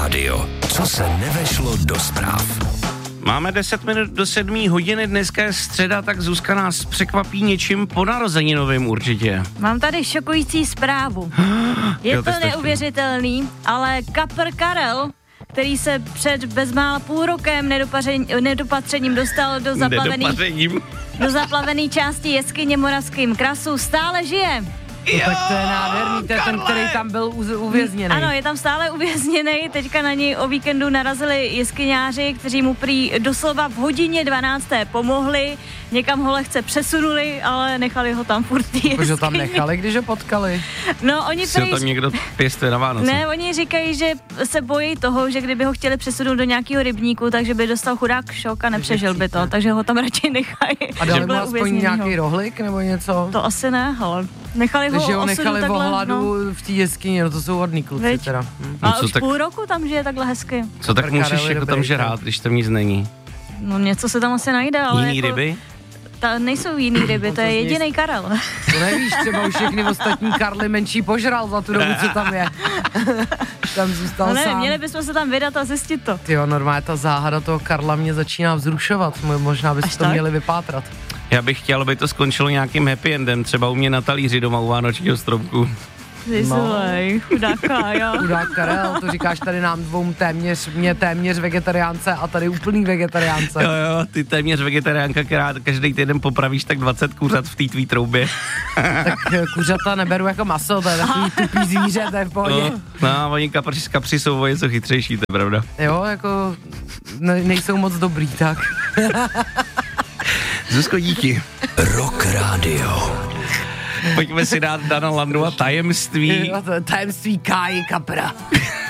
Rádio. Co se nevešlo do zpráv? Máme 10 minut do 7 hodiny, dneska je středa, tak Zuzka nás překvapí něčím po narozeninovým určitě. Mám tady šokující zprávu. Je to neuvěřitelný, ale kapr Karel, který se před bezmála půl rokem nedopatřením dostal do zaplavené části jeskyně Moravským Krasu, stále žije. No, tak to je nádherný, to je ten, který tam byl uvězněný. Ano, je tam stále uvězněný, teďka na něj o víkendu narazili jeskyňáři, kteří mu prý doslova v hodině 12. pomohli, někam ho lehce přesunuli, ale nechali ho tam furt v Proč ho tam nechali, když ho potkali? No, oni si ho tam někdo pěstuje na Vánoce. Ne, oni říkají, že se bojí toho, že kdyby ho chtěli přesunout do nějakého rybníku, takže by dostal chudák šok a nepřežil by to, takže ho tam radši nechají. A dali mu aspoň nějaký rohlik nebo něco? To asi ne, ale nechali ho takže ho nechali takhle, v hladu v té jeskyni, no to jsou hodný kluci teda. A už půl roku tam žije takhle hezky. Co tak můžeš jako tam žrát, když tam nic není? No něco se tam asi najde, ale jiný ryby? Nejsou jiný ryby, to je jediný Karel. To nevíš, třeba už všechny ostatní Karly menší požral za tu dobu, co tam je. Tam zůstal sám. Měli bychom se tam vydat a zjistit to. Tyjo, normálně ta záhada toho Karla mě začíná vzrušovat, možná byste to měli vypátrat. Já bych chtěl, aby to skončilo nějakým happy endem, třeba u mě na talíři doma u vánočního stromku. Chudák Kája. Chudák Karel, to říkáš tady nám dvou téměř vegetariánce a tady úplný vegetariánce. Jo, ty téměř vegetariánka, která každý týden popravíš tak 20 kuřat v té tvý troubě. Tak kuřata neberu jako maso, to je takový tupý zvíře, to je v pohodě. No, oni kapři jsou o něco chytřejší, to je pravda. Jo, jako nejsou moc dobrý, tak. Zuzko, díky. Rock Radio. Pojďme si dát Dana Landu a tajemství. Tajemství Káji Kapra.